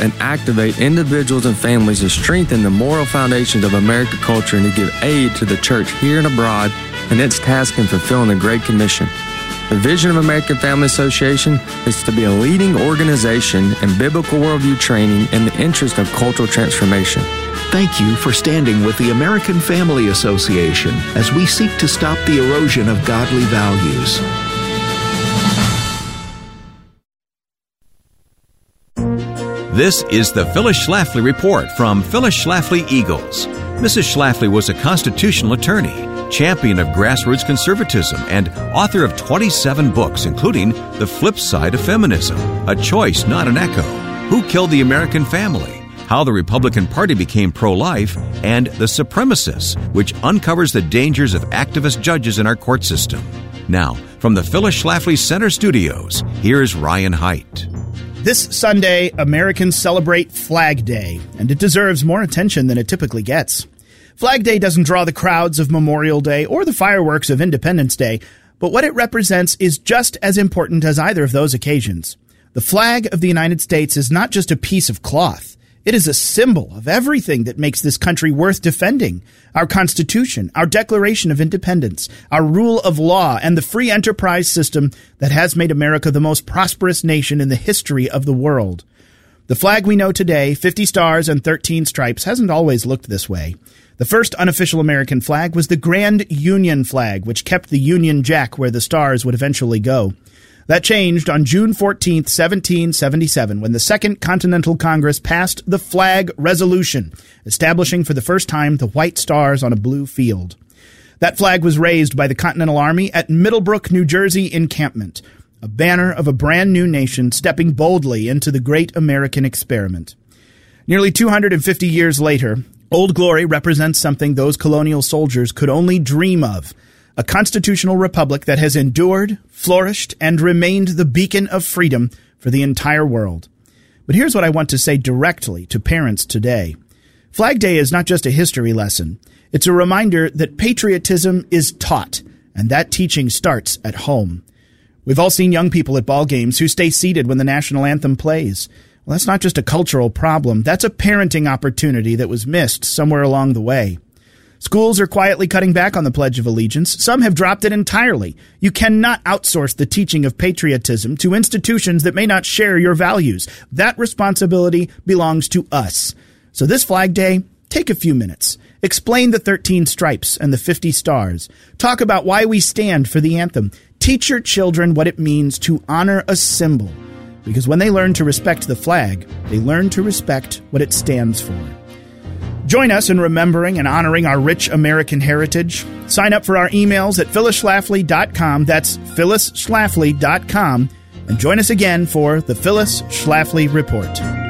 and activate individuals and families to strengthen the moral foundations of American culture and to give aid to the church here and abroad in its task in fulfilling the Great Commission. The vision of American Family Association is to be a leading organization in biblical worldview training in the interest of cultural transformation. Thank you for standing with the American Family Association as we seek to stop the erosion of godly values. This is the Phyllis Schlafly Report from Phyllis Schlafly Eagles. Mrs. Schlafly was a constitutional attorney, champion of grassroots conservatism, and author of 27 books, including The Flip Side of Feminism, A Choice, Not an Echo, Who Killed the American Family, How the Republican Party Became Pro-Life, and The Supremacists, which uncovers the dangers of activist judges in our court system. Now, from the Phyllis Schlafly Center Studios, here's Ryan Haidt. This Sunday, Americans celebrate Flag Day, and it deserves more attention than it typically gets. Flag Day doesn't draw the crowds of Memorial Day or the fireworks of Independence Day, but what it represents is just as important as either of those occasions. The flag of the United States is not just a piece of cloth. It is a symbol of everything that makes this country worth defending. Our Constitution, our Declaration of Independence, our rule of law, and the free enterprise system that has made America the most prosperous nation in the history of the world. The flag we know today, 50 stars and 13 stripes, hasn't always looked this way. The first unofficial American flag was the Grand Union flag, which kept the Union Jack where the stars would eventually go. That changed on June 14, 1777, when the Second Continental Congress passed the Flag Resolution, establishing for the first time the white stars on a blue field. That flag was raised by the Continental Army at Middlebrook, New Jersey encampment, a banner of a brand new nation stepping boldly into the great American experiment. Nearly 250 years later, Old Glory represents something those colonial soldiers could only dream of. A constitutional republic that has endured, flourished, and remained the beacon of freedom for the entire world. But here's what I want to say directly to parents today. Flag Day is not just a history lesson. It's a reminder that patriotism is taught, and that teaching starts at home. We've all seen young people at ball games who stay seated when the national anthem plays. Well, that's not just a cultural problem. That's a parenting opportunity that was missed somewhere along the way. Schools are quietly cutting back on the Pledge of Allegiance. Some have dropped it entirely. You cannot outsource the teaching of patriotism to institutions that may not share your values. That responsibility belongs to us. So this Flag Day, take a few minutes. Explain the 13 stripes and the 50 stars. Talk about why we stand for the anthem. Teach your children what it means to honor a symbol. Because when they learn to respect the flag, they learn to respect what it stands for. Join us in remembering and honoring our rich American heritage. Sign up for our emails at phyllisschlafly.com. That's phyllisschlafly.com. And join us again for the Phyllis Schlafly Report.